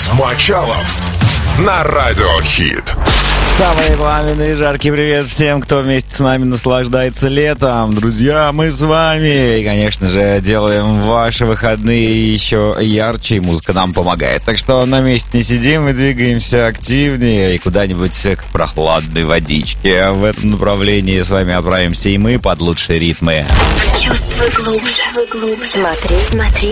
Макс Мочалов на Радио Хит. Самый пламенный жаркий привет всем, кто вместе с нами наслаждается летом. Друзья, мы с вами. И, конечно же, делаем ваши выходные еще ярче, и музыка нам помогает. Так что на месте не сидим и двигаемся активнее и куда-нибудь к прохладной водичке. В этом направлении с вами отправимся и мы под лучшие ритмы. Чувствуй глубже. Смотри, смотри.